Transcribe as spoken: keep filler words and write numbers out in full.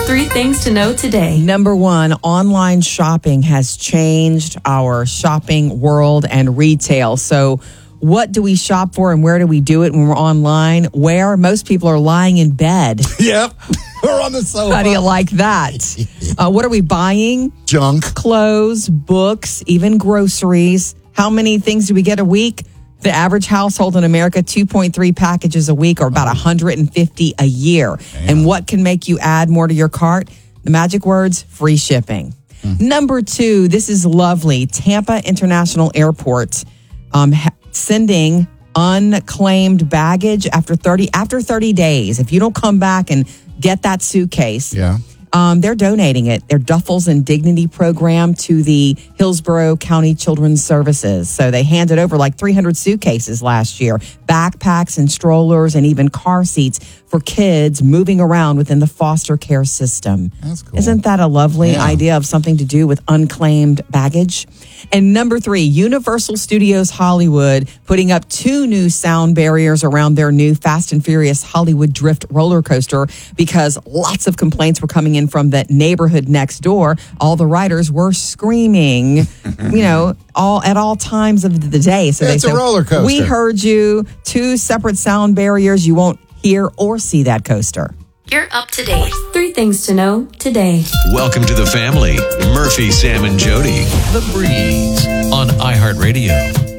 Three things to know today. Number one, online shopping has changed our shopping world and retail. So what do we shop for and where do we do it when we're online? Where most people are lying in bed. Yep. We're on the sofa. How do you like that? Uh, what are we buying? Junk. Clothes, books, even groceries. How many things do we get a week? The average household in America, two point three packages a week, or about one hundred fifty a year. Damn. And what can make you add more to your cart? The magic words, free shipping. Mm. Number two, this is lovely. Tampa International Airport um, ha- sending unclaimed baggage after thirty after thirty days. If you don't come back and get that suitcase, Yeah. Um, they're donating it, their Duffels and Dignity program, to the Hillsborough County Children's Services. So they handed over like three hundred suitcases last year, backpacks and strollers, and even car seats for kids moving around within the foster care system. That's cool. Isn't that a lovely Yeah. idea of something to do with unclaimed baggage? And number three, Universal Studios Hollywood putting up two new sound barriers around their new Fast and Furious Hollywood Drift roller coaster because lots of complaints were coming in from the neighborhood next door. All the riders were screaming, you know, all at all times of the day. So It's they a said, roller coaster. "We heard you. Two separate sound barriers. You won't hear or see that coaster." You're up to date. Three things to know today. Welcome to the family. Murphy, Sam, and Jody. The Breeze on iHeartRadio.